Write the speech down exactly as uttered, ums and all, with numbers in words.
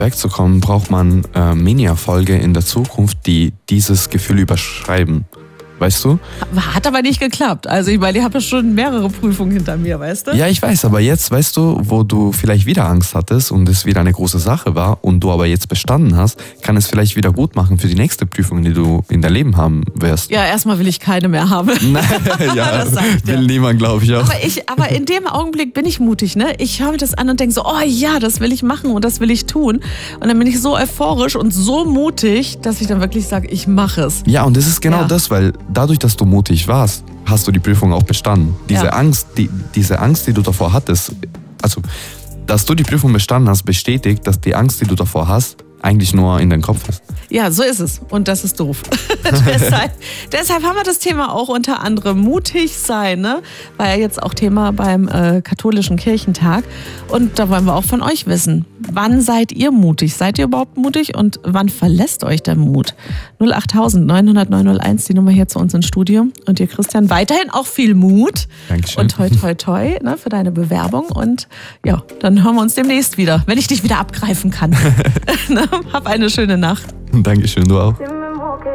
wegzukommen, braucht man äh, Mini-Erfolge in der Zukunft, die dieses Gefühl überschreiben. Weißt du? Hat aber nicht geklappt. Also ich meine, ich habe ja schon mehrere Prüfungen hinter mir, weißt du? Ja, ich weiß, aber jetzt, weißt du, wo du vielleicht wieder Angst hattest und es wieder eine große Sache war und du aber jetzt bestanden hast, kann es vielleicht wieder gut machen für die nächste Prüfung, die du in dein Leben haben wirst. Ja, erstmal will ich keine mehr haben. Ja, will niemand, glaube ich auch. Aber, ich, aber in dem Augenblick bin ich mutig, ne? Ich höre mir das an und denke so, oh ja, das will ich machen und das will ich tun. Und dann bin ich so euphorisch und so mutig, dass ich dann wirklich sage, ich mache es. Ja, und das ist genau Ja. das, weil dadurch, dass du mutig warst, hast du die Prüfung auch bestanden. Diese Ja. Angst, die, diese Angst, die du davor hattest, also, dass du die Prüfung bestanden hast, bestätigt, dass die Angst, die du davor hast, eigentlich nur in deinem Kopf ist. Ja, so ist es. Und das ist doof. deshalb, deshalb haben wir das Thema auch unter anderem mutig sein, ne? War ja jetzt auch Thema beim äh, katholischen Kirchentag. Und da wollen wir auch von euch wissen. Wann seid ihr mutig? Seid ihr überhaupt mutig? Und wann verlässt euch der Mut? null acht neun null null neun null eins, die Nummer hier zu uns ins Studio. Und dir, Christian, weiterhin auch viel Mut. Dankeschön. Und toi, toi, toi, ne, für deine Bewerbung. Und ja, dann hören wir uns demnächst wieder, wenn ich dich wieder abgreifen kann. Hab eine schöne Nacht. Dankeschön, du auch.